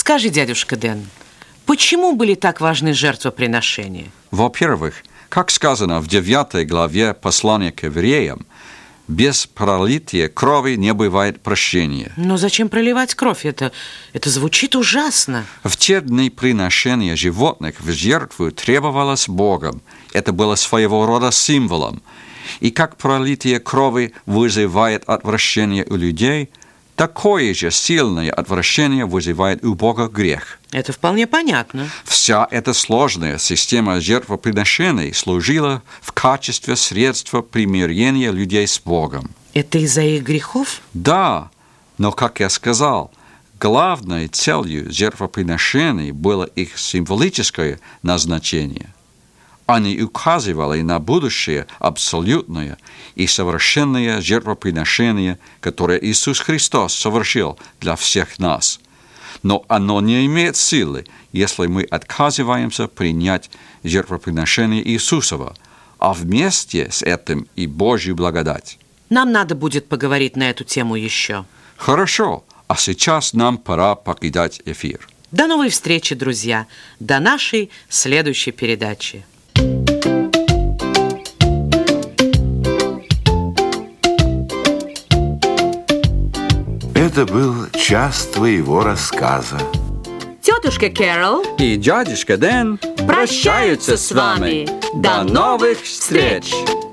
Скажи, дядюшка Дэн, почему были так важны жертвоприношения? Во-первых, как сказано в 9 главе послания к евреям, без пролития крови не бывает прощения. Но зачем проливать кровь? Это звучит ужасно. В те дни приношение животных в жертву требовалось Богом. Это было своего рода символом. И как пролитие крови вызывает отвращение у людей, такое же сильное отвращение вызывает у Бога грех. Это вполне понятно. Вся эта сложная система жертвоприношений служила в качестве средства примирения людей с Богом. Это из-за их грехов? Да, но, как я сказал, главной целью жертвоприношений было их символическое назначение. Они указывали на будущее абсолютное и совершенное жертвоприношение, которое Иисус Христос совершил для всех нас. Но оно не имеет силы, если мы отказываемся принять жертвоприношение Иисусова, а вместе с этим и Божью благодать. Нам надо будет поговорить на эту тему еще. Хорошо, а сейчас нам пора покидать эфир. До новой встречи, друзья. До нашей следующей передачи. Это был час твоего рассказа. Тетушка Кэрол И дядюшка Дэн прощаются с вами. До новых встреч!